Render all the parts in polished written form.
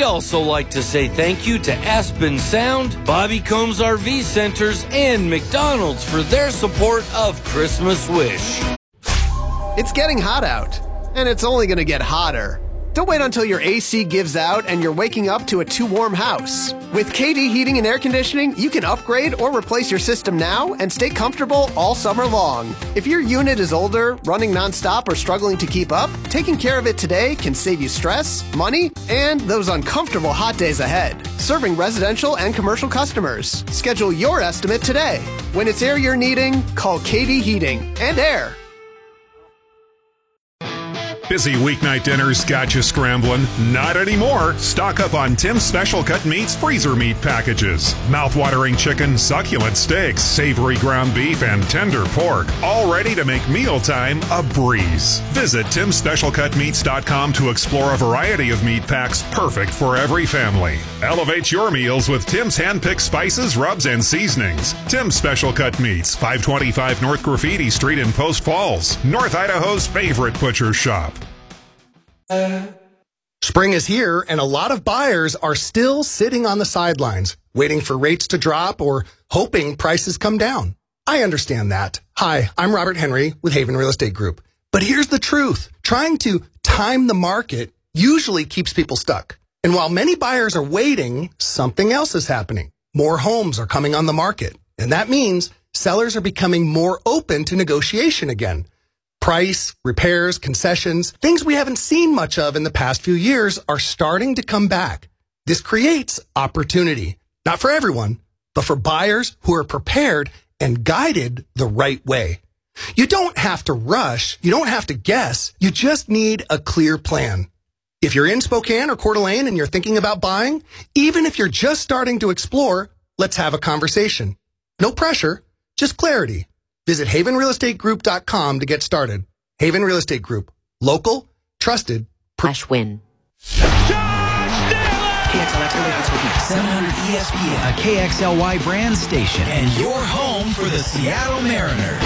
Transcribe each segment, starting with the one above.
We'd also like to say thank you to Aspen Sound, Bobby Combs RV Centers, and McDonald's for their support of Christmas Wish. It's getting hot out, and it's only going to get hotter. Don't wait until your AC gives out and you're waking up to a too warm house. With KD Heating and Air Conditioning, you can upgrade or replace your system now and stay comfortable all summer long. If your unit is older, running nonstop, or struggling to keep up, taking care of it today can save you stress, money, and those uncomfortable hot days ahead. Serving residential and commercial customers. Schedule your estimate today. When it's air you're needing, call KD Heating and Air. Busy weeknight dinners got you scrambling? Not anymore. Stock up on Tim's Special Cut Meats freezer meat packages. Mouth-watering chicken, succulent steaks, savory ground beef, and tender pork. All ready to make mealtime a breeze. Visit TimSSpecialCutMeats.com to explore a variety of meat packs perfect for every family. Elevate your meals with Tim's hand-picked spices, rubs, and seasonings. Tim's Special Cut Meats, 525 North Graffiti Street in Post Falls, North Idaho's favorite butcher shop. Spring is here, and a lot of buyers are still sitting on the sidelines, waiting for rates to drop or hoping prices come down. I understand that. Hi, I'm Robert Henry with Haven Real Estate Group. But here's the truth. Trying to time the market usually keeps people stuck. And while many buyers are waiting, something else is happening. More homes are coming on the market, and that means sellers are becoming more open to negotiation again. Price, repairs, concessions, things we haven't seen much of in the past few years are starting to come back. This creates opportunity, not for everyone, but for buyers who are prepared and guided the right way. You don't have to rush. You don't have to guess. You just need a clear plan. If you're in Spokane or Coeur d'Alene and you're thinking about buying, even if you're just starting to explore, let's have a conversation. No pressure, just clarity. Visit havenrealestategroup.com to get started. Haven Real Estate Group. Local, trusted, win. KXLX 700 ESPN, a KXLY brand station, and your home for the Seattle Mariners.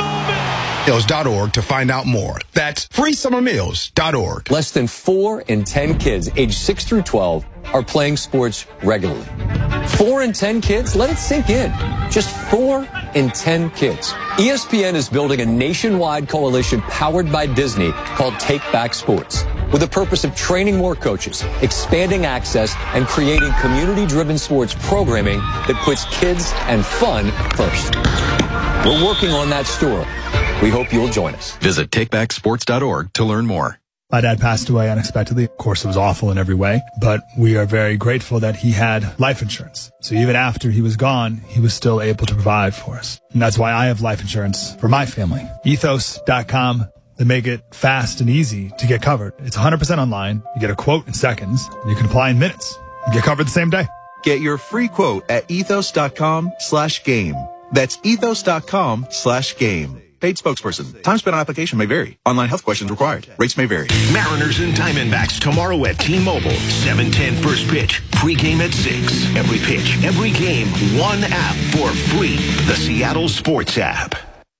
Meals.org to find out more. That's freesummermeals.org. Less than 4 in 10 kids aged 6 through 12 are playing sports regularly. 4 in 10 kids? Let it sink in. Just 4 in 10 kids. ESPN is building a nationwide coalition powered by Disney called Take Back Sports, with the purpose of training more coaches, expanding access, and creating community-driven sports programming that puts kids and fun first. We're working on that story. We hope you'll join us. Visit takebacksports.org to learn more. My dad passed away unexpectedly. Of course, it was awful in every way, but we are very grateful that he had life insurance. So even after he was gone, he was still able to provide for us. And that's why I have life insurance for my family. Ethos.com. They make it fast and easy to get covered. It's 100% online. You get a quote in seconds, and you can apply in minutes. You get covered the same day. Get your free quote at ethos.com/game. That's ethos.com/game. Paid spokesperson. Time spent on application may vary. Online health questions required. Rates may vary. Mariners and Diamondbacks tomorrow at T-Mobile. 7:10 first pitch. Pre-game at 6. Every pitch, every game, one app for free. The Seattle Sports app.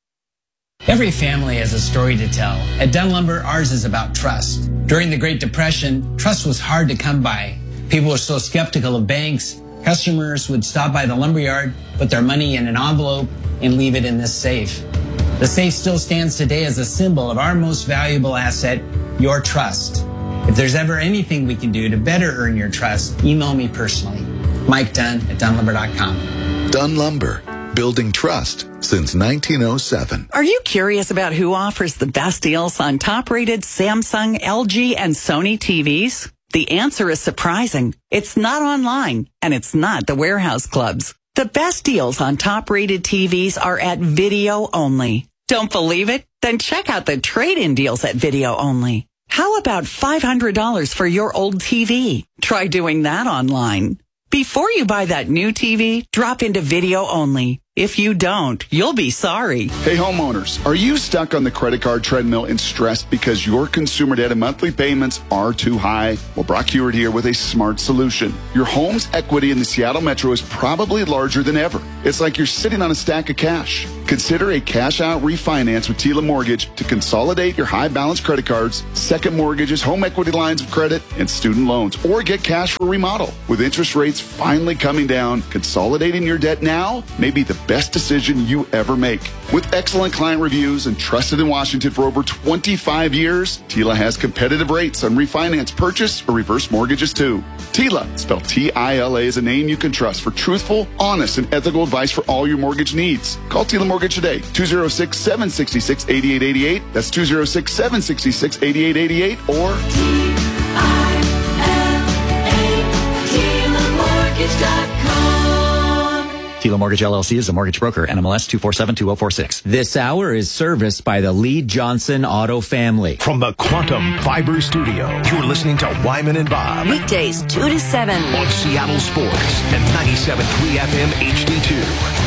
Every family has a story to tell. At Dunn Lumber, ours is about trust. During the Great Depression, trust was hard to come by. People were so skeptical of banks. Customers would stop by the lumberyard, put their money in an envelope, and leave it in this safe. The safe still stands today as a symbol of our most valuable asset, your trust. If there's ever anything we can do to better earn your trust, email me personally. Mike Dunn at DunnLumber.com. Dunn Lumber, building trust since 1907. Are you curious about who offers the best deals on top-rated Samsung, LG, and Sony TVs? The answer is surprising. It's not online, and it's not the warehouse clubs. The best deals on top-rated TVs are at Video Only. Don't believe it? Then check out the trade-in deals at Video Only. How about $500 for your old TV? Try doing that online. Before you buy that new TV, drop into Video Only. If you don't, you'll be sorry. Hey homeowners, are you stuck on the credit card treadmill and stressed because your consumer debt and monthly payments are too high? Well, Brock Hewitt here with a smart solution. Your home's equity in the Seattle Metro is probably larger than ever. It's like you're sitting on a stack of cash. Consider a cash-out refinance with Tila Mortgage to consolidate your high-balance credit cards, second mortgages, home equity lines of credit, and student loans, or get cash for remodel. With interest rates finally coming down, consolidating your debt now may be the best decision you ever make. With excellent client reviews and trusted in Washington for over 25 years, Tila has competitive rates on refinance, purchase, or reverse mortgages too. Tila, spelled T-I-L-A, is a name you can trust for truthful, honest, and ethical advice for all your mortgage needs. Call Tila Mortgage today, 206-766-8888. That's 206-766-8888 or Tila Mortgage LLC is a mortgage broker. NMLS 2472046. This hour is serviced by the Lee Johnson Auto family. From the Quantum Fiber Studio, you're listening to Wyman and Bob. Weekdays 2 to 7 on Seattle Sports and 97.3 FM HD2.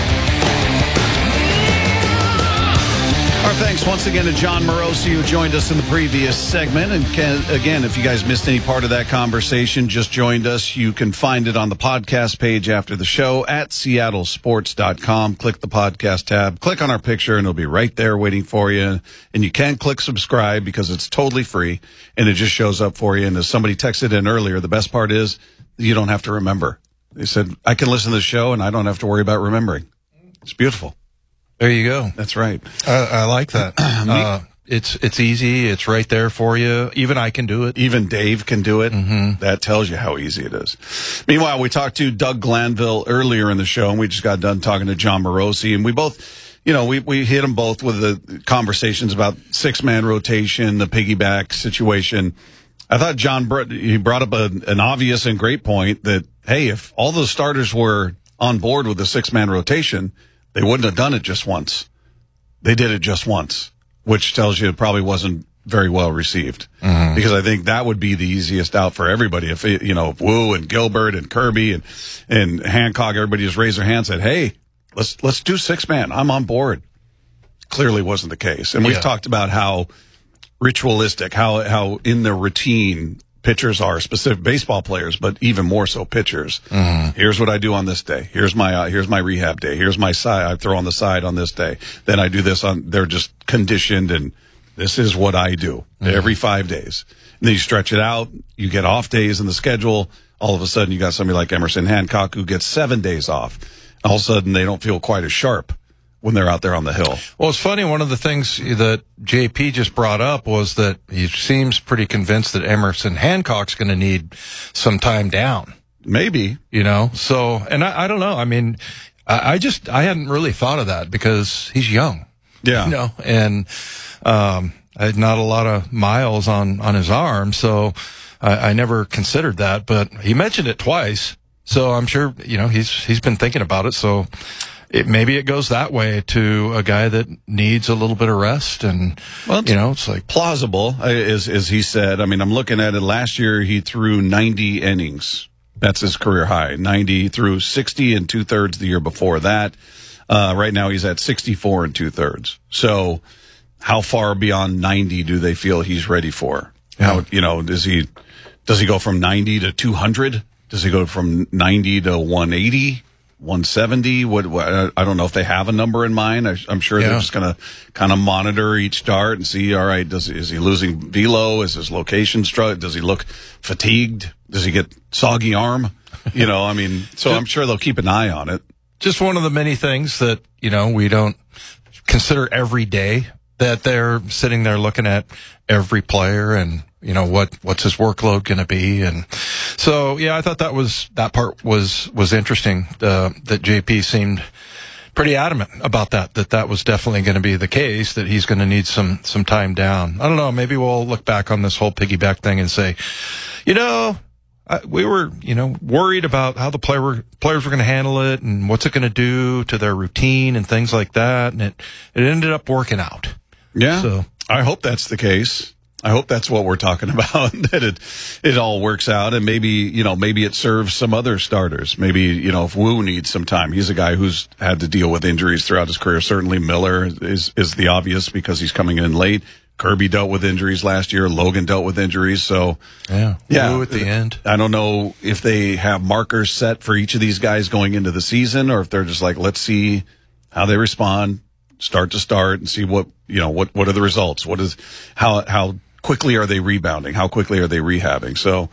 Our thanks once again to John Morosi, who joined us in the previous segment. And again, if you guys missed any part of that conversation, just joined us, you can find it on the podcast page after the show at seattlesports.com. Click the podcast tab, click on our picture, and it'll be right there waiting for you. And you can click subscribe because it's totally free, and it just shows up for you. And as somebody texted in earlier, the best part is you don't have to remember. They said, I can listen to the show, and I don't have to worry about remembering. It's beautiful. There you go. That's right. I like that. It's easy. It's right there for you. Even I can do it. Even Dave can do it. Mm-hmm. That tells you how easy it is. Meanwhile, we talked to Doug Glanville earlier in the show, and we just got done talking to John Morosi, and we both, we hit them both with the conversations about six-man rotation, the piggyback situation. I thought John brought up an obvious and great point that, hey, if all those starters were on board with the six-man rotation, they wouldn't have done it just once. They did it just once, which tells you it probably wasn't very well received. Mm-hmm. Because I think that would be the easiest out for everybody. If Wu and Gilbert and Kirby and Hancock, everybody just raised their hand and said, hey, let's do six-man. I'm on board. Clearly wasn't the case. And we've talked about how ritualistic, how in their routine pitchers are, specific baseball players, but even more so pitchers. Mm-hmm. Here's what I do on this day. Here's my rehab day. Here's my side. I throw on the side on this day. Then I do this on. They're just conditioned, and this is what I do every 5 days. And then you stretch it out. You get off days in the schedule. All of a sudden, you got somebody like Emerson Hancock who gets 7 days off. All of a sudden, they don't feel quite as sharp when they're out there on the hill. Well, it's funny. One of the things that JP just brought up was that he seems pretty convinced that Emerson Hancock's going to need some time down. Maybe. So, and I don't know. I mean, I hadn't really thought of that because he's young. Yeah. And, not a lot of miles on his arm. So I never considered that, but he mentioned it twice. So I'm sure, he's been thinking about it. So, maybe it goes that way to a guy that needs a little bit of rest, and it's like plausible, as he said. I mean, I'm looking at it. Last year, he threw 90 innings. That's his career high. 90 through 60 and 2/3 the year before that. Right now, he's at 64 and 2/3. So, how far beyond 90 do they feel he's ready for? How does he go from 90 to 200? Does he go from 90 to 180? 170? What? I don't know if they have a number in mind. I'm sure they're just going to kind of monitor each start and see, all right, is he losing velo? Is his location struck? Does he look fatigued? Does he get soggy arm? So I'm sure they'll keep an eye on it. Just one of the many things that, we don't consider every day, that they're sitting there looking at every player and, what's his workload going to be. And so, I thought that part was interesting, that JP seemed pretty adamant about that was definitely going to be the case, that he's going to need some time down. I don't know. Maybe we'll look back on this whole piggyback thing and say, we were, worried about how the players were going to handle it and what's it going to do to their routine and things like that. And it ended up working out. Yeah. So I hope that's the case. I hope that's what we're talking about, that it all works out, and maybe it serves some other starters. Maybe, if Wu needs some time. He's a guy who's had to deal with injuries throughout his career. Certainly Miller is the obvious because he's coming in late. Kirby dealt with injuries last year. Logan dealt with injuries. So Wu at the end. I don't know if they have markers set for each of these guys going into the season, or if they're just like, let's see how they respond. start to start and see what are the results? How quickly are they rebounding? How quickly are they rehabbing? So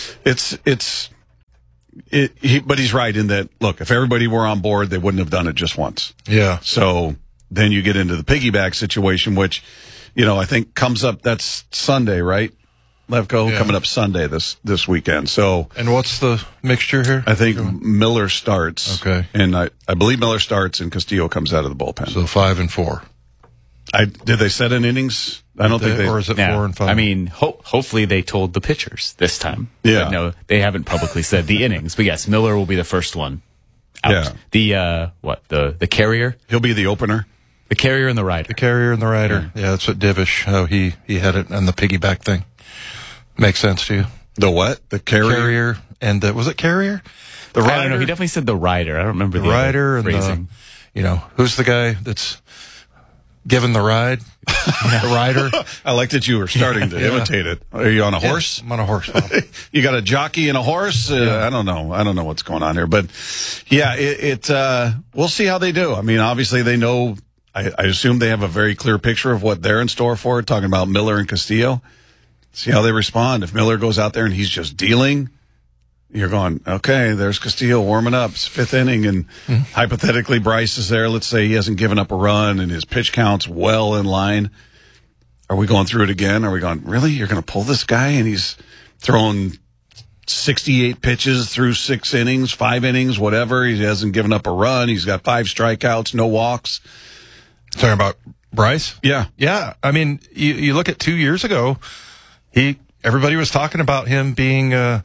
but he's right in that, look, if everybody were on board, they wouldn't have done it just once. Yeah. So then you get into the piggyback situation, which, I think comes up, that's Sunday, right? Levko coming up Sunday this weekend. So, and what's the mixture here? I think Miller starts. Okay. And I believe Miller starts and Castillo comes out of the bullpen. So 5 and 4. Did they set in innings? I don't think they. Or is it 4 and 5? I mean, hopefully they told the pitchers this time. Yeah. But no, they haven't publicly said the innings. But yes, Miller will be the first one out. Yeah. The carrier? He'll be the opener. The carrier and the rider. The carrier and the rider. Yeah, that's what Divish, how he had it on the piggyback thing. Makes sense to you? The what? The carrier? Carrier and was it carrier? The rider? I don't know. He definitely said the rider. I don't remember the rider and phrasing. Who's the guy that's giving the ride? The rider? I like that you were starting to imitate it. Are you on a horse? I'm on a horse. You got a jockey and a horse? I don't know. I don't know what's going on here. But, yeah, we'll see how they do. I mean, obviously they know, I assume they have a very clear picture of what they're in store for, talking about Miller and Castillo. See how they respond. If Miller goes out there and he's just dealing, you're going, okay, there's Castillo warming up. It's 5th inning, and hypothetically Bryce is there. Let's say he hasn't given up a run and his pitch count's well in line. Are we going through it again? Are we going, really? You're going to pull this guy and he's throwing 68 pitches through 6 innings, 5 innings, whatever. He hasn't given up a run. He's got 5 strikeouts, no walks. Talking about Bryce? Yeah. Yeah. I mean, you look at 2 years ago, everybody was talking about him being, a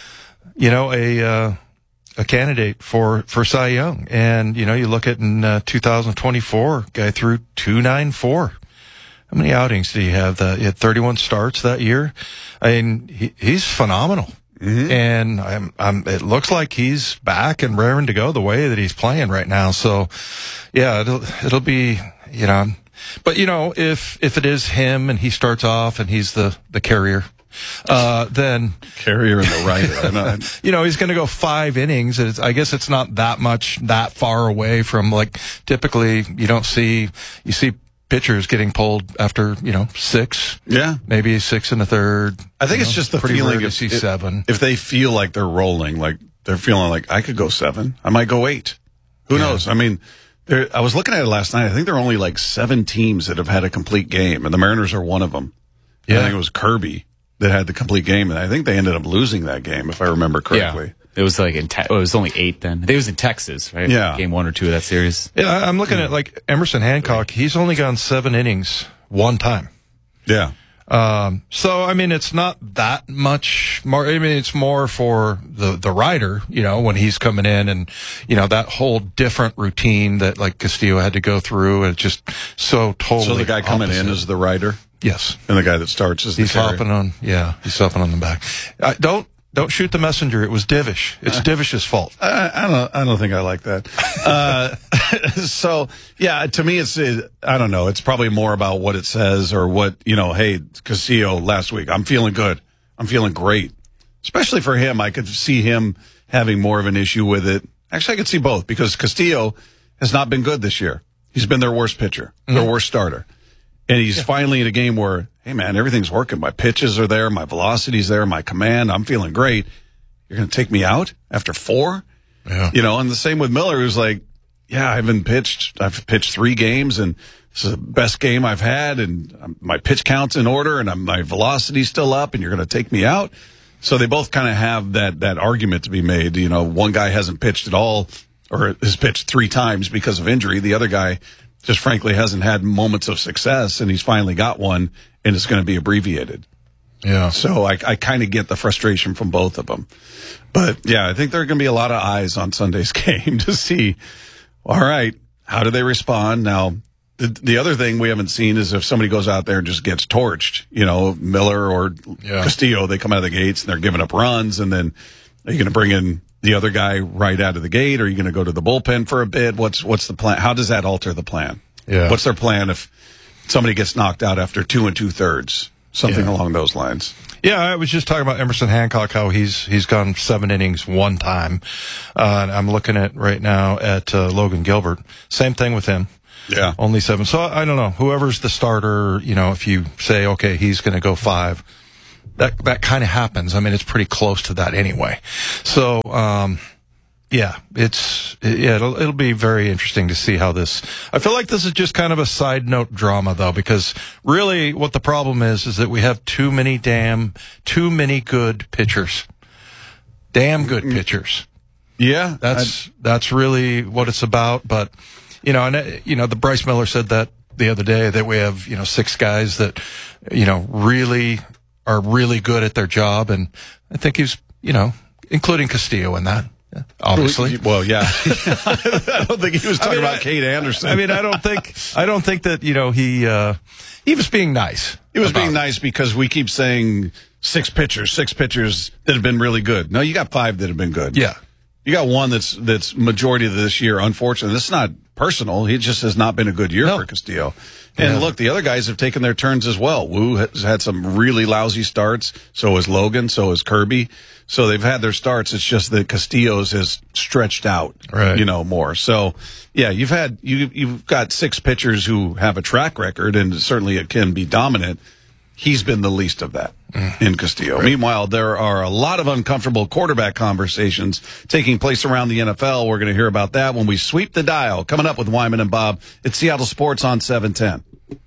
candidate for Cy Young. And, you look at in 2024, guy threw 294. How many outings did he have? He had 31 starts that year. I mean, he's phenomenal. Mm-hmm. And it looks like he's back and raring to go the way that he's playing right now. So, yeah, it'll be, but if it is him and he starts off and he's the carrier, then carrier and the rider, he's going to go 5 innings. I guess it's not that far away from, like, typically you see pitchers getting pulled after 6. Yeah, maybe 6 1/3. I think it's just the feeling to see 7. If they feel like they're rolling, like they're feeling like I could go 7, I might go 8. Who knows? I mean, I was looking at it last night. I think there are only like 7 teams that have had a complete game, and the Mariners are one of them. Yeah. I think it was Kirby that had the complete game, and I think they ended up losing that game, if I remember correctly. Yeah. It was like it was only 8 then. I think it was in Texas, right? Yeah. Game 1 or 2 of that series. Yeah, I'm looking at, like, Emerson Hancock. He's only gone 7 innings one time. Yeah. So, I mean, it's not that much more. I mean, it's more for the rider, when he's coming in and, that whole different routine that, like, Castillo had to go through. And it's just so totally So the guy coming in is the rider? Yes. And the guy that starts is the carrier? He's hopping on the back. Don't shoot the messenger. It was Divish. It's Divish's fault. I don't think I like that. So, yeah, to me, I don't know. It's probably more about what it says or what, hey, Castillo last week, I'm feeling good. I'm feeling great. Especially for him, I could see him having more of an issue with it. Actually, I could see both because Castillo has not been good this year. He's been their worst pitcher, their worst starter. And he's finally in a game where, hey, man, everything's working. My pitches are there. My velocity's there. My command, I'm feeling great. You're going to take me out after 4? Yeah. And the same with Miller, who's like, yeah, I've pitched 3 games, and this is the best game I've had, and my pitch count's in order, and my velocity's still up, and you're going to take me out? So they both kind of have that argument to be made. One guy hasn't pitched at all or has pitched 3 times because of injury. The other guy just frankly hasn't had moments of success, and he's finally got one, and it's going to be abbreviated. Yeah. So I kind of get the frustration from both of them. But, yeah, I think there are going to be a lot of eyes on Sunday's game to see, all right, how do they respond? Now, the other thing we haven't seen is if somebody goes out there and just gets torched, Miller or Castillo, they come out of the gates and they're giving up runs, and then are you going to bring in the other guy right out of the gate? Or are you going to go to the bullpen for a bit? What's the plan? How does that alter the plan? Yeah. What's their plan if somebody gets knocked out after 2 2/3? Something along those lines. Yeah, I was just talking about Emerson Hancock, how he's gone 7 innings one time. And I'm looking at right now at Logan Gilbert. Same thing with him. Yeah. Only 7. So I don't know. Whoever's the starter, if you say, okay, he's going to go 5, that kind of happens. I mean, it's pretty close to that anyway. So, it'll be very interesting to see how this. I feel like this is just kind of a side note drama, though, because really what the problem is that we have too many good pitchers. Damn good pitchers. Yeah. That's really what it's about. But, the Bryce Miller said that the other day, that we have, 6 guys that, really are really good at their job. And I think he's, including Castillo in that. Obviously. Well, yeah. I don't think he was talking about Kate Anderson. I don't think that, he was being nice. He was being nice because we keep saying 6 pitchers that have been really good. No, you got 5 that have been good. Yeah. You got one that's majority of this year. Unfortunately, this is not personal. He just has not been a good year for Castillo. And look, the other guys have taken their turns as well. Wu has had some really lousy starts. So has Logan. So has Kirby. So they've had their starts. It's just that Castillo's has stretched out, more. So yeah, you've got 6 pitchers who have a track record, and certainly it can be dominant. He's been the least of that in Castillo. Right. Meanwhile, there are a lot of uncomfortable quarterback conversations taking place around the NFL. We're going to hear about that when we sweep the dial. Coming up with Wyman and Bob, it's Seattle Sports on 710.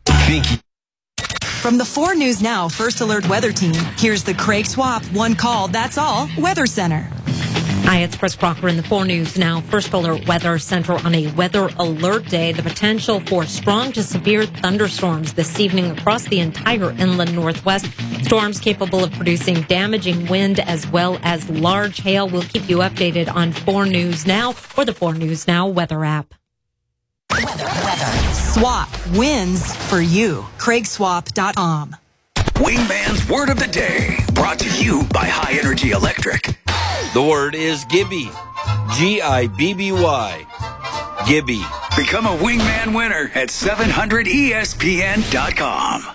From the 4 News Now First Alert Weather Team, here's the Craig Swap One Call, That's All Weather Center. Hi, it's Chris Crocker in the 4 News Now First Alert Weather Center on a weather alert day. The potential for strong to severe thunderstorms this evening across the entire inland Northwest. Storms capable of producing damaging wind as well as large hail. We'll keep you updated on 4 News Now or the 4 News Now weather app. Weather. Swap wins for you. CraigSwap.com. Wingman's Word of the Day, brought to you by High Energy Electric. The word is Gibby. Gibby. Gibby. Become a Wingman winner at 700ESPN.com.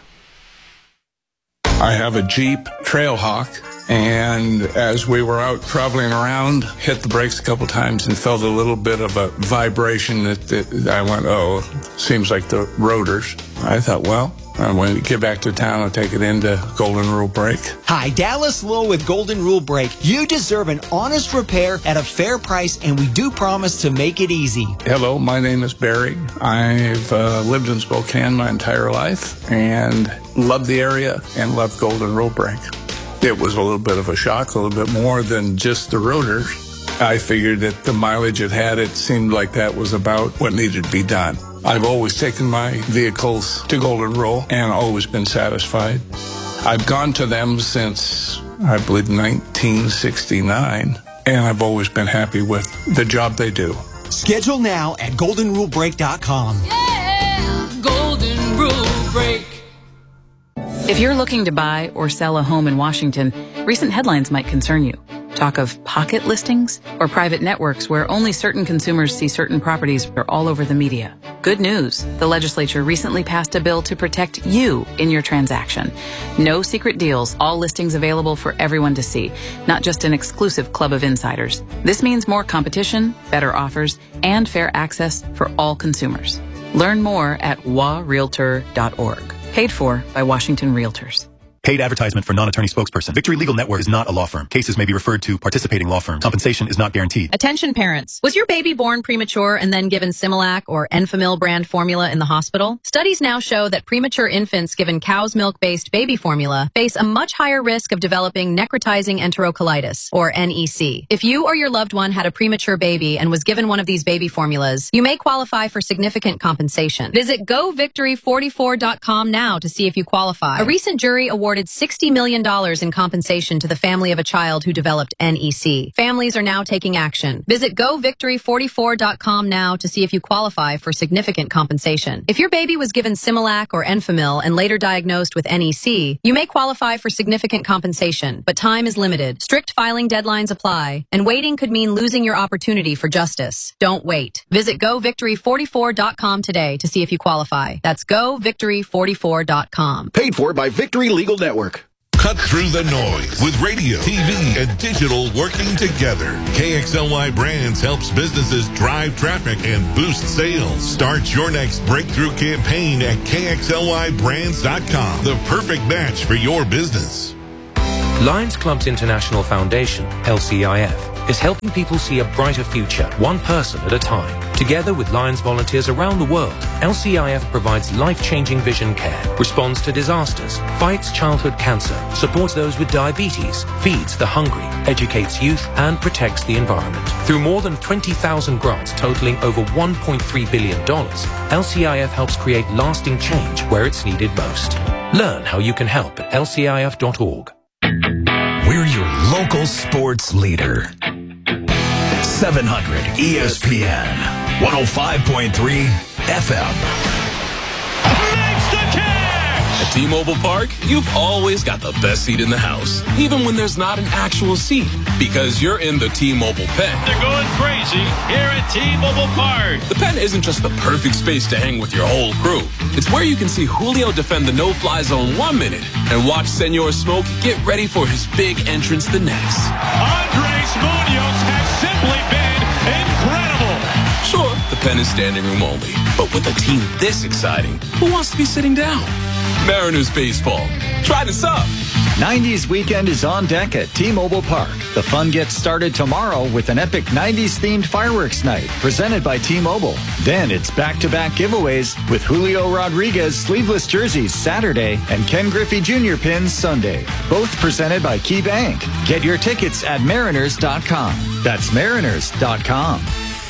I have a Jeep Trailhawk, and as we were out traveling around, hit the brakes a couple times and felt a little bit of a vibration that I went, oh, seems like the rotors. I thought, well, I'm going to get back to town and take it into Golden Rule Brake. Hi, Dallas Lowe with Golden Rule Brake. You deserve an honest repair at a fair price, and we do promise to make it easy. Hello, my name is Barry. I've lived in Spokane my entire life and loved the area and loved Golden Rule Brake. It was a little bit of a shock, a little bit more than just the rotors. I figured that the mileage it had, it seemed like that was about what needed to be done. I've always taken my vehicles to Golden Rule and always been satisfied. I've gone to them since, I believe, 1969, and I've always been happy with the job they do. Schedule now at goldenrulebrake.com. Yeah, Golden Rule Brake. If you're looking to buy or sell a home in Washington, recent headlines might concern you. Talk of pocket listings or private networks where only certain consumers see certain properties are all over the media. Good news. The legislature recently passed a bill to protect you in your transaction. No secret deals, all listings available for everyone to see, not just an exclusive club of insiders. This means more competition, better offers, and fair access for all consumers. Learn more at warealtor.org. Paid for by Washington Realtors. Paid advertisement for non-attorney spokesperson. Victory Legal Network is not a law firm. Cases may be referred to participating law firms. Compensation is not guaranteed. Attention parents. Was your baby born premature and then given Similac or Enfamil brand formula in the hospital? Studies now show that premature infants given cow's milk-based baby formula face a much higher risk of developing necrotizing enterocolitis, or NEC. If you or your loved one had a premature baby and was given one of these baby formulas, you may qualify for significant compensation. Visit govictory44.com now to see if you qualify. A recent jury awarded $60 million in compensation to the family of a child who developed NEC. Families are now taking action. Visit govictory44.com now to see if you qualify for significant compensation. If your baby was given Similac or Enfamil and later diagnosed with NEC, you may qualify for significant compensation, but time is limited. Strict filing deadlines apply, and waiting could mean losing your opportunity for justice. Don't wait. Visit govictory44.com today to see if you qualify. That's govictory44.com. Paid for by Victory Legal Network. Cut through the noise with radio, TV, and digital working together. KXLY Brands helps businesses drive traffic and boost sales. Start your next breakthrough campaign at KXLYBrands.com. The perfect match for your business. Lions Clubs International Foundation, LCIF, is helping people see a brighter future, one person at a time. Together with Lions volunteers around the world, LCIF provides life-changing vision care, responds to disasters, fights childhood cancer, supports those with diabetes, feeds the hungry, educates youth, and protects the environment. Through more than 20,000 grants totaling over $1.3 billion, LCIF helps create lasting change where it's needed most. Learn how you can help at lcif.org. We're your local sports leader. 700 ESPN, 105.3 FM. At T-Mobile Park, you've always got the best seat in the house, even when there's not an actual seat, because you're in the T-Mobile pen. They're going crazy here at T-Mobile Park. The pen isn't just the perfect space to hang with your whole crew. It's where you can see Julio defend the no-fly zone 1 minute and watch Senor Smoke get ready for his big entrance the next. Andres Munoz has simply been incredible. Sure, the pen is standing room only, but with a team this exciting, who wants to be sitting down? Mariners baseball. Try this up. 90s weekend is on deck at T-Mobile Park. The fun gets started tomorrow with an epic 90s-themed fireworks night presented by T-Mobile. Then it's back-to-back giveaways with Julio Rodriguez sleeveless jerseys Saturday and Ken Griffey Jr. pins Sunday. Both presented by KeyBank. Get your tickets at Mariners.com. That's Mariners.com.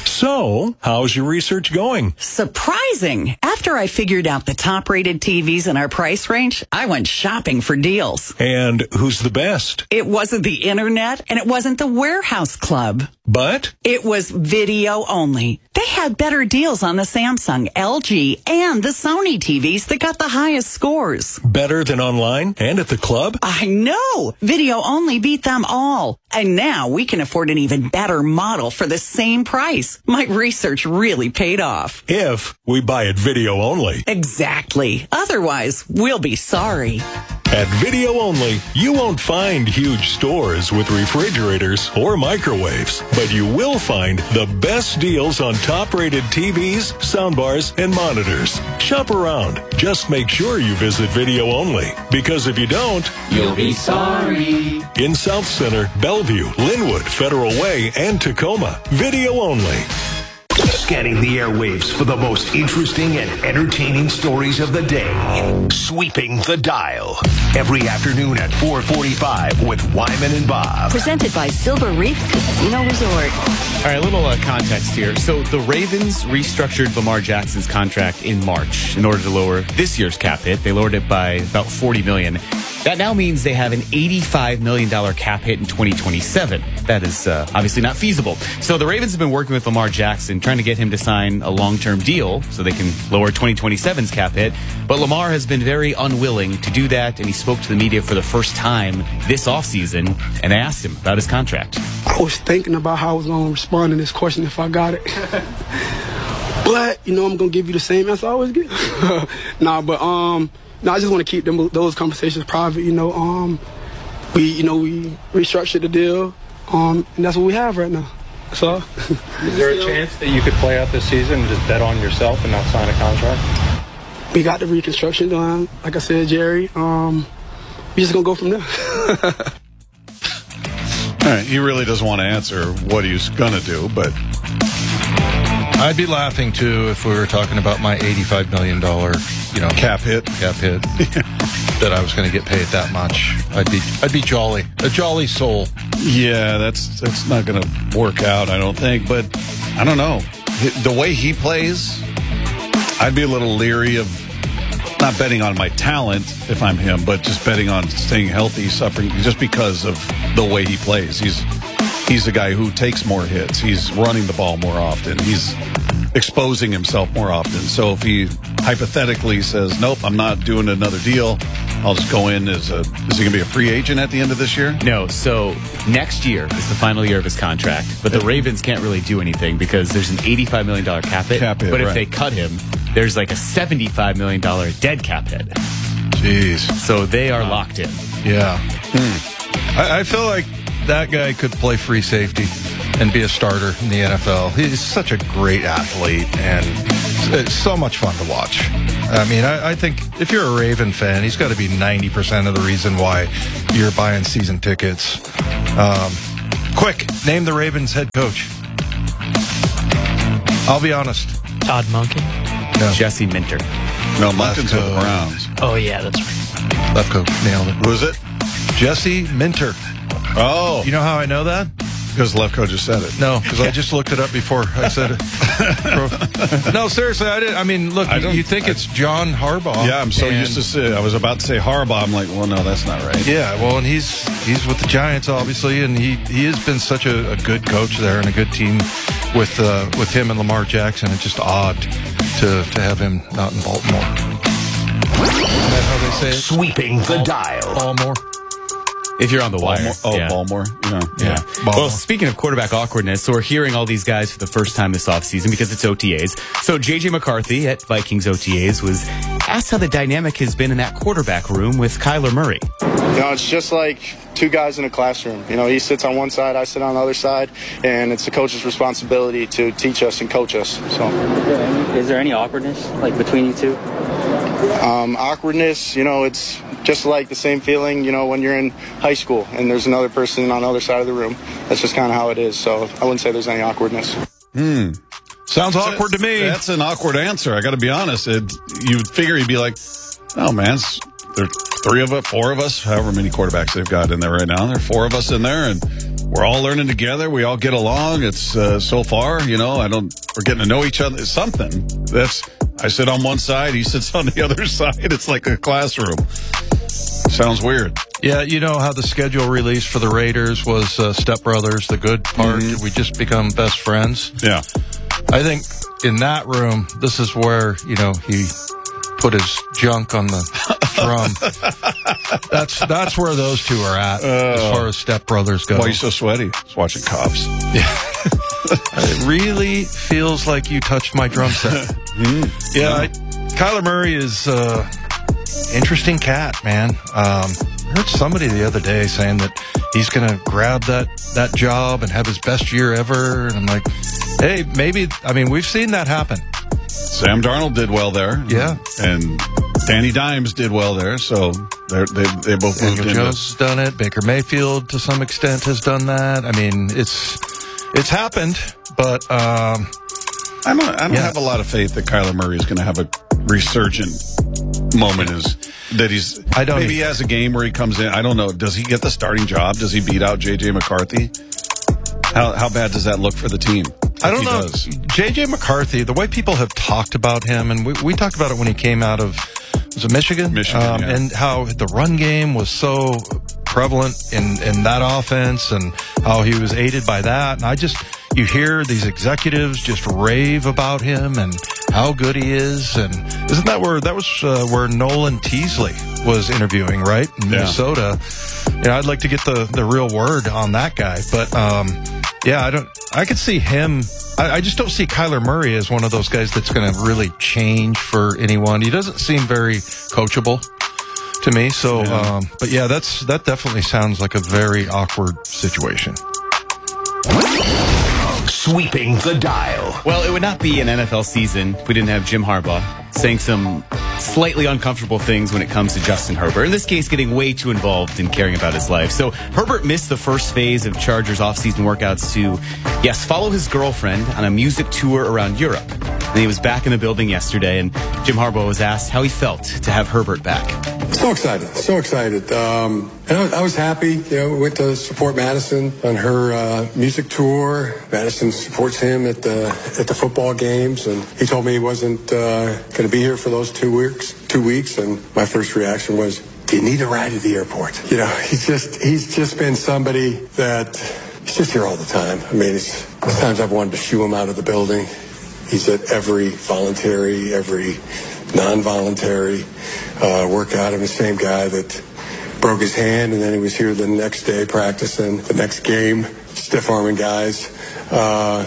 So, how's your research going? Surprising. After I figured out the top-rated TVs in our price range, I went shopping for deals. And who's the best? It wasn't the internet, and it wasn't the warehouse club. But? It was video only. They had better deals on the Samsung, LG, and the Sony TVs that got the highest scores. Better than online and at the club? I know! Video only beat them all. And now we can afford an even better model for the same price. My research really paid off. If we buy it video only. Exactly. Otherwise, we'll be sorry. At Video Only, you won't find huge stores with refrigerators or microwaves, but you will find the best deals on top-rated TVs, soundbars, and monitors. Shop around. Just make sure you visit Video Only, because if you don't, you'll be sorry. In South Center, Bellevue, Linwood, Federal Way, and Tacoma, Video Only. Scanning the airwaves for the most interesting and entertaining stories of the day. Sweeping the dial. Every afternoon at 4:45 with Wyman and Bob. Presented by Silver Reef Casino Resort. All right, a little context here. So the Ravens restructured Lamar Jackson's contract in March in order to lower this year's cap hit. They lowered it by about $40 million. That now means they have an $85 million cap hit in 2027. That is obviously not feasible. So the Ravens have been working with Lamar Jackson, trying to get him to sign a long-term deal so they can lower 2027's cap hit. But Lamar has been very unwilling to do that, and he spoke to the media for the first time this offseason, and they asked him about his contract. I was thinking about how I was going to respond to this question if I got it. But, I'm going to give you the same answer I always give. I just want to keep those conversations private. We restructured the deal, and that's what we have right now. So, is there a chance that you could play out this season and just bet on yourself and not sign a contract? We got the reconstruction done, like I said, Jerry. We just gonna go from there. All right, he really doesn't want to answer what he's gonna do, but I'd be laughing too if we were talking about my $85 million, cap hit, that I was going to get paid that much. I'd be jolly, a jolly soul. Yeah, that's not going to work out, I don't think. But I don't know, the way he plays, I'd be a little leery of not betting on my talent if I'm him, but just betting on staying healthy, suffering just because of the way he plays. He's a guy who takes more hits. He's running the ball more often. He's exposing himself more often. So if he hypothetically says, nope, I'm not doing another deal, I'll just go in is he going to be a free agent at the end of this year? No, so next year is the final year of his contract, but the Ravens can't really do anything because there's an $85 million cap hit, but if they cut him, there's like a $75 million dead cap hit. Jeez. So they are locked in. Yeah. I feel like that guy could play free safety and be a starter in the NFL. He's such a great athlete, and it's so much fun to watch. I mean, I think if you're a Raven fan, he's got to be 90% of the reason why you're buying season tickets. Quick, name the Ravens head coach. I'll be honest. Todd Monken? No. Jesse Minter. No, Monken's with the Browns. Oh, yeah, that's right. Lefko nailed it. Who is it? Jesse Minter. Oh. You know how I know that? Because Lefko just said it. No, because I just looked it up before I said it. No, seriously, I didn't. I mean, look, you think it's John Harbaugh. Yeah, I'm so used to say, I was about to say Harbaugh. I'm like, well, no, that's not right. Yeah, well, and he's with the Giants, obviously, and he has been such a good coach there and a good team with him and Lamar Jackson. It's just odd to have him not in Baltimore. Isn't that how they say it? Sweeping the dial. Baltimore. If you're on the wire. Baltimore. Yeah. Well, speaking of quarterback awkwardness, so we're hearing all these guys for the first time this offseason because it's OTAs. So J.J. McCarthy at Vikings OTAs was asked how the dynamic has been in that quarterback room with Kyler Murray. You know, it's just like two guys in a classroom. You know, he sits on one side, I sit on the other side, and it's the coach's responsibility to teach us and coach us. So, is there any awkwardness, like, between you two? Awkwardness, you know, it's just like the same feeling, you know, when you're in high school and there's another person on the other side of the room. That's just kind of how it is. So I wouldn't say there's any awkwardness. Sounds awkward to me. That's an awkward answer. I got to be honest. You'd figure he'd be like, oh, man, there are 4 of us, however many quarterbacks they've got in there right now. There are 4 of us in there, and we're all learning together. We all get along. It's so far, you know, we're getting to know each other. It's something. I sit on one side, he sits on the other side. It's like a classroom. Sounds weird. Yeah, you know how the schedule release for the Raiders was Step Brothers, the good part. We just become best friends. Yeah. I think in that room, this is where, you know, he put his junk on the drum. That's where those two are at as far as Step Brothers go. Why are you so sweaty? Just watching Cops. Yeah. It really feels like you touched my drum set. Yeah, Kyler Murray is interesting cat, man. I heard somebody the other day saying that he's going to grab that job and have his best year ever. And I'm like, hey, maybe. I mean, we've seen that happen. Sam Darnold did well there. Yeah. And Danny Dimes did well there. So they both moved Daniel Jones has done it. Baker Mayfield, to some extent, has done that. I mean, it's happened, but I don't have a lot of faith that Kyler Murray is going to have a resurgent moment. Maybe he has a game where he comes in. I don't know. Does he get the starting job? Does he beat out J.J. McCarthy? How bad does that look for the team? I don't know. J.J. McCarthy, the way people have talked about him, and we talked about it when he came out of, was it Michigan? Michigan, yeah. And how the run game was so prevalent in that offense and how he was aided by that. And you hear these executives just rave about him and how good he is. And isn't that where Nolan Teasley was interviewing, right? In Minnesota. You know, I'd like to get the real word on that guy. But, I could see him. I just don't see Kyler Murray as one of those guys that's going to really change for anyone. He doesn't seem very coachable to me. So, that definitely sounds like a very awkward situation. Sweeping the dial. Well, it would not be an NFL season if we didn't have Jim Harbaugh saying some slightly uncomfortable things when it comes to Justin Herbert. In this case, getting way too involved in caring about his life. So Herbert missed the first phase of Chargers off-season workouts to, follow his girlfriend on a music tour around Europe. And he was back in the building yesterday, and Jim Harbaugh was asked how he felt to have Herbert back. So excited. And I was happy. You know, we went to support Madison on her music tour. Madison supports him at the football games, and he told me he wasn't going to be here for those 2 weeks. And my first reaction was, "Do you need a ride to the airport?" You know, he's just been somebody that he's just here all the time. I mean, there's times I've wanted to shoo him out of the building. He's at every voluntary, every non-voluntary workout. I'm the same guy that broke his hand, and then he was here the next day practicing the next game, stiff-arming guys. I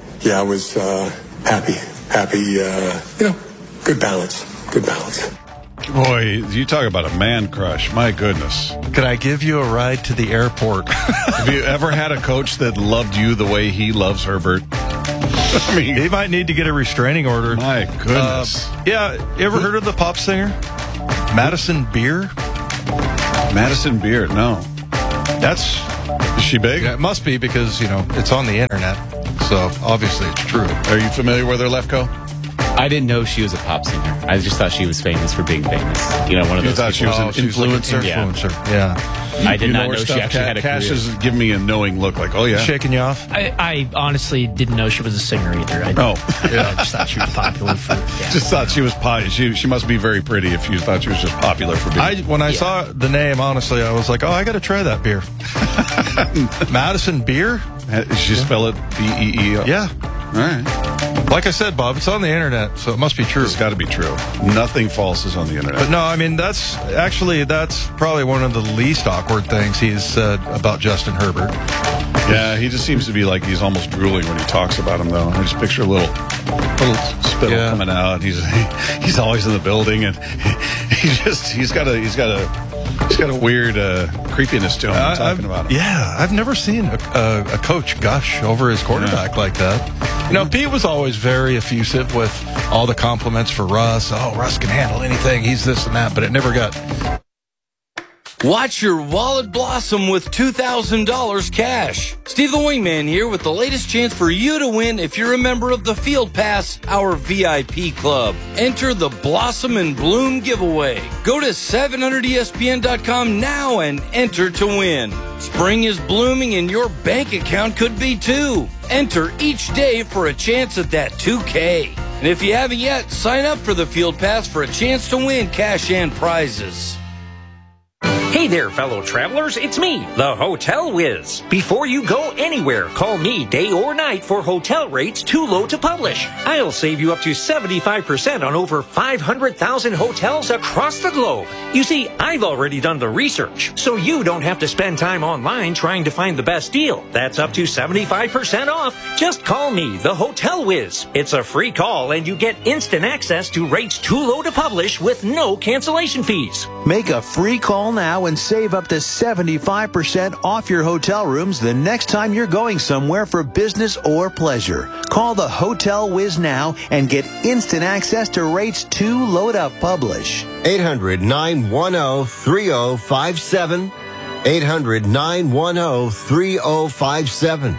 was happy. Good balance. Boy, you talk about a man crush. My goodness. Could I give you a ride to the airport? Have you ever had a coach that loved you the way he loves Herbert? I mean, he might need to get a restraining order. My goodness. Yeah, you ever heard of the pop singer? Madison Beer? Madison Beer, no. Is she big? Yeah, it must be because, it's on the internet. So, obviously, it's true. Are you familiar with her, Lefko? I didn't know she was a pop singer. I just thought she was famous for being famous. One of those. You thought she was an influencer? Yeah. I did not know she actually had a career. Cash is giving me a knowing look like, oh, yeah. Shaking you off? I honestly didn't know she was a singer either. I just thought she was popular for... Yeah. Just thought she was she must be very pretty if you thought she was just popular for being... When I saw the name, honestly, I was like, oh, I got to try that beer. Madison Beer? Did she spell it B-E-E-O? Yeah. All right. Like I said, Bob, it's on the internet, so it must be true. It's got to be true. Nothing false is on the internet. But no, I mean, that's probably one of the least awkward things he's said about Justin Herbert. Yeah, he just seems to be like he's almost drooling when he talks about him, though. I just picture a little spittle coming out. He's always in the building, and he's got a weird creepiness to him talking about him. Yeah, I've never seen a coach gush over his quarterback like that. Pete was always very effusive with all the compliments for Russ. Oh, Russ can handle anything. He's this and that, but it never got... Watch your wallet blossom with $2,000 cash. Steve the Wingman here with the latest chance for you to win if you're a member of the Field Pass, our VIP club. Enter the Blossom and Bloom giveaway. Go to 700ESPN.com now and enter to win. Spring is blooming and your bank account could be too. Enter each day for a chance at that $2K. And if you haven't yet, sign up for the Field Pass for a chance to win cash and prizes. Hey there, fellow travelers. It's me, the Hotel Whiz. Before you go anywhere, call me day or night for hotel rates too low to publish. I'll save you up to 75% on over 500,000 hotels across the globe. You see, I've already done the research, so you don't have to spend time online trying to find the best deal. That's up to 75% off. Just call me, the Hotel Whiz. It's a free call, and you get instant access to rates too low to publish with no cancellation fees. Make a free call now and save up to 75% off your hotel rooms the next time you're going somewhere for business or pleasure. Call the Hotel Whiz now and get instant access to rates too low to publish. 800-910-3057. 800-910-3057.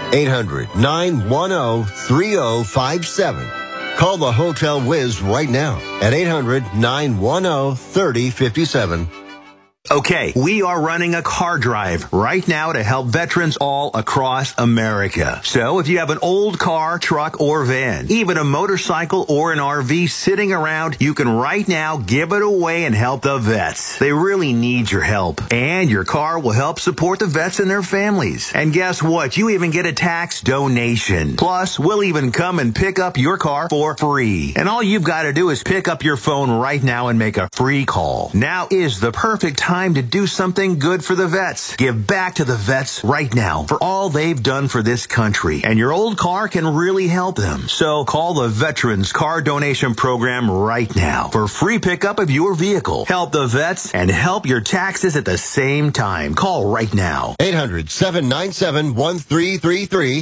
800-910-3057. Call the Hotel Whiz right now at 800-910-3057. Okay, we are running a car drive right now to help veterans all across America. So if you have an old car, truck, or van, even a motorcycle or an RV sitting around, you can right now give it away and help the vets. They really need your help. And your car will help support the vets and their families. And guess what? You even get a tax donation. Plus, we'll even come and pick up your car for free. And all you've got to do is pick up your phone right now and make a free call. Now is the perfect time to do something good for the vets. Give back to the vets right now for all they've done for this country. And your old car can really help them. So call the Veterans Car Donation Program right now for free pickup of your vehicle. Help the vets and help your taxes at the same time. Call right now. 800-797-1333.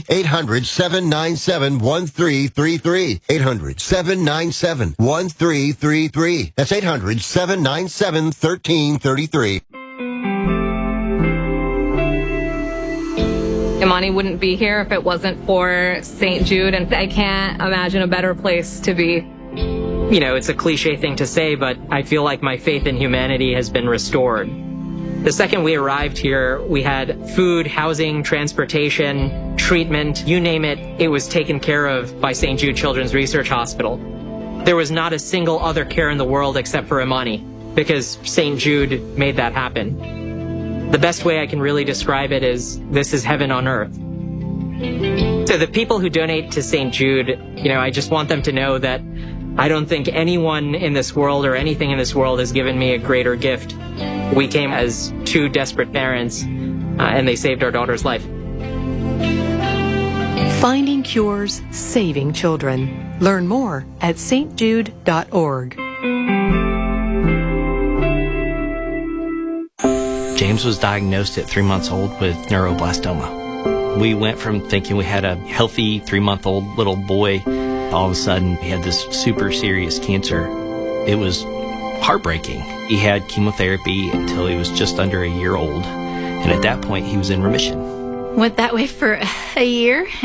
800-797-1333. 800-797-1333. That's 800-797-1333. Imani wouldn't be here if it wasn't for St. Jude, and I can't imagine a better place to be. It's a cliche thing to say, but I feel like my faith in humanity has been restored. The second we arrived here, we had food, housing, transportation, treatment, you name it, it was taken care of by St. Jude Children's Research Hospital. There was not a single other care in the world except for Imani, because St. Jude made that happen. The best way I can really describe it is, this is heaven on earth. So the people who donate to St. Jude, I just want them to know that I don't think anyone in this world or anything in this world has given me a greater gift. We came as two desperate parents, and they saved our daughter's life. Finding cures, saving children. Learn more at stjude.org. James was diagnosed at 3 months old with neuroblastoma. We went from thinking we had a healthy 3-month-old little boy. All of a sudden, he had this super serious cancer. It was heartbreaking. He had chemotherapy until he was just under a year old. And at that point, he was in remission. Went that way for a year.